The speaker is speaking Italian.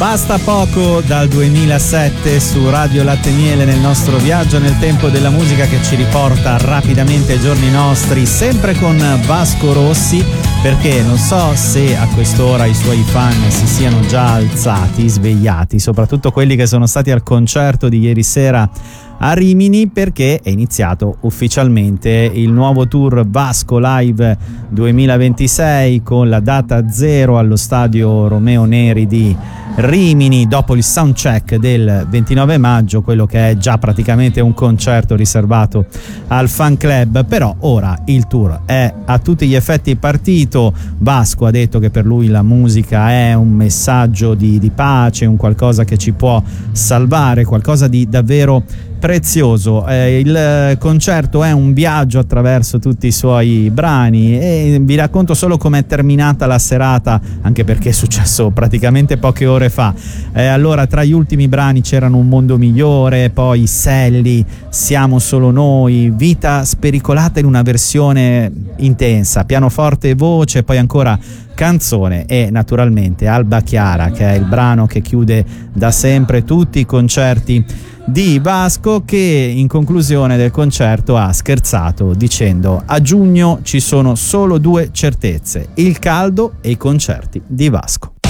Basta poco dal 2007 su Radio Latte e Miele, nel nostro viaggio nel tempo della musica che ci riporta rapidamente ai giorni nostri, sempre con Vasco Rossi, perché non so se a quest'ora i suoi fan si siano già alzati, svegliati, soprattutto quelli che sono stati al concerto di ieri sera a Rimini, perché è iniziato ufficialmente il nuovo tour Vasco Live 2026 con la data 0 allo stadio Romeo Neri di Rimini, dopo il soundcheck del 29 maggio, quello che è già praticamente un concerto riservato al fan club. Però ora il tour è a tutti gli effetti partito. Vasco ha detto che per lui la musica è un messaggio di pace, un qualcosa che ci può salvare, qualcosa di davvero prezioso. Il concerto è un viaggio attraverso tutti i suoi brani e vi racconto solo com'è terminata la serata, anche perché è successo praticamente poche ore fa. Allora, tra gli ultimi brani c'erano Un mondo migliore, poi Selli, Siamo solo noi, Vita spericolata in una versione intensa, pianoforte e voce, poi ancora canzone e naturalmente Alba Chiara, che è il brano che chiude da sempre tutti i concerti di Vasco, che in conclusione del concerto ha scherzato dicendo: a giugno ci sono solo due certezze, il caldo e i concerti di Vasco.